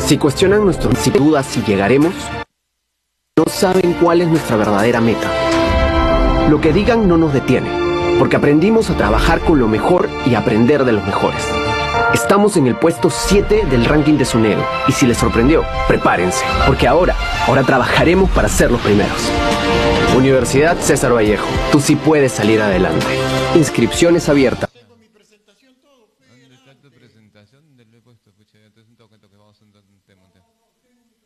Si cuestionan nuestras dudas si llegaremos, no saben cuál es nuestra verdadera meta. Lo que digan no nos detiene, porque aprendimos a trabajar con lo mejor y aprender de los mejores. Estamos en el puesto 7 del ranking de Suneo, y si les sorprendió, prepárense, porque ahora trabajaremos para ser los primeros. Universidad César Vallejo, tú sí puedes salir adelante. Inscripciones abiertas.